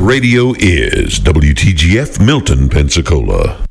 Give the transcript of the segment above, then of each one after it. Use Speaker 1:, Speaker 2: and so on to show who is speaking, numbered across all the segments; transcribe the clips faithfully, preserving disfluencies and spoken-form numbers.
Speaker 1: radio is W T G F Milton, Pensacola.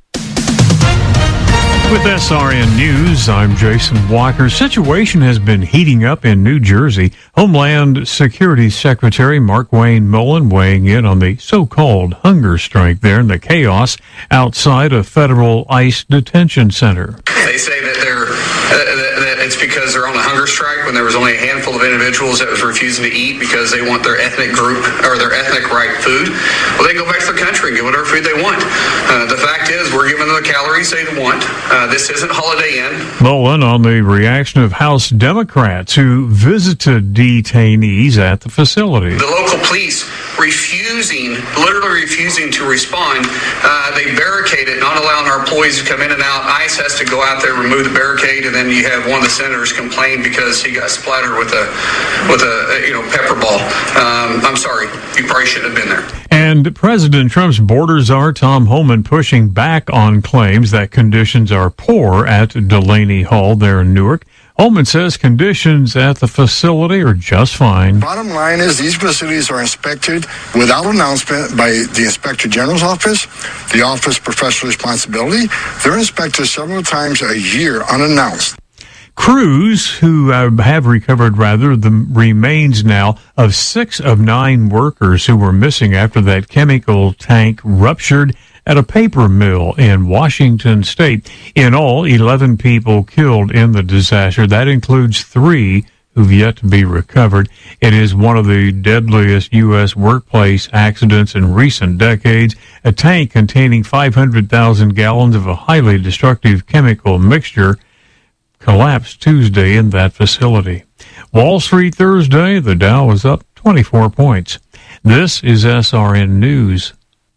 Speaker 2: With S R N News, I'm Jason Walker. Situation has been heating up in New Jersey. Homeland Security Secretary Markwayne Mullin weighing in on the so-called hunger strike there and the chaos outside a federal ICE detention center.
Speaker 3: They say that they're uh, that it's because they're on a hunger strike when there was only a handful of individuals that was refusing to eat because they want their ethnic group or their ethnic right food. Well, they go back to the country and get whatever food they want. Uh, the fact is, we're giving them the calories they want. Uh, this isn't Holiday Inn.
Speaker 2: Mullin on the reaction of House Democrats who visited detainees at the facility.
Speaker 3: The local police refusing, literally refusing to respond. Uh, they barricaded, not allowing our employees to come in and out. ICE has to go out there, remove the barricade, and then you have one of the senators complain because he got splattered with a with a you know pepper ball. Um, I'm sorry, you probably shouldn't have been there.
Speaker 2: And President Trump's border czar Tom Homan pushing back on claims that conditions are poor at Delaney Hall there in Newark. Homan says conditions at the facility are just fine.
Speaker 4: Bottom line is these facilities are inspected without announcement by the Inspector General's office, the Office of Professional Responsibility. They're inspected several times a year unannounced.
Speaker 2: Crews who uh, have recovered, rather, the remains now of six of nine workers who were missing after that chemical tank ruptured at a paper mill in Washington State. In all, eleven people killed in the disaster. That includes three who've yet to be recovered. It is one of the deadliest U S workplace accidents in recent decades. A tank containing five hundred thousand gallons of a highly destructive chemical mixture collapsed Tuesday in that facility. Wall Street Thursday, the Dow was up twenty-four points. This is S R N News.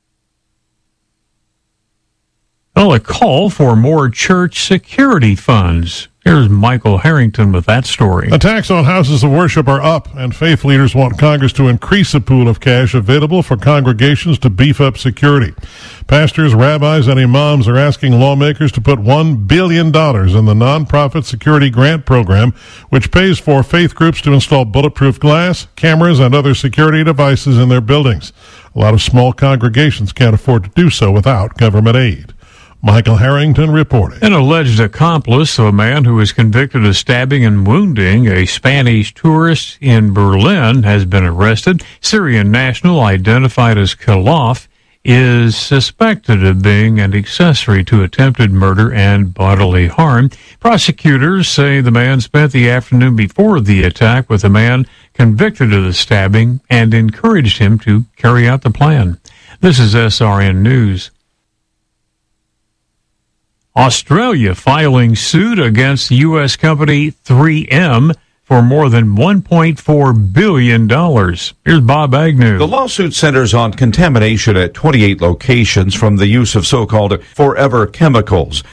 Speaker 2: Well, a call for more church security funds. Here's Michael Harrington with that story.
Speaker 5: Attacks on houses of worship are up, and faith leaders want Congress to increase the pool of cash available for congregations to beef up security. Pastors, rabbis, and imams are asking lawmakers to put one billion dollars in the nonprofit security grant program, which pays for faith groups to install bulletproof glass, cameras, and other security devices in their buildings. A lot of small congregations can't afford to do so without government aid. Michael Harrington reporting.
Speaker 2: An alleged accomplice of a man who was convicted of stabbing and wounding a Spanish tourist in Berlin has been arrested. Syrian national identified as Khalaf is suspected of being an accessory to attempted murder and bodily harm. Prosecutors say the man spent the afternoon before the attack with a man convicted of the stabbing and encouraged him to carry out the plan. This is S R N News. Australia filing suit against U S company three M for more than one point four billion dollars. Here's Bob Agnew.
Speaker 6: The lawsuit centers on contamination at twenty-eight locations from the use of so-called forever chemicals.